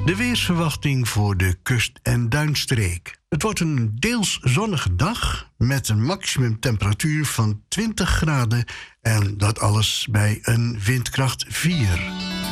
De weersverwachting voor de kust- en duinstreek. Het wordt een deels zonnige dag met een maximumtemperatuur van 20 graden en dat alles bij een windkracht 4.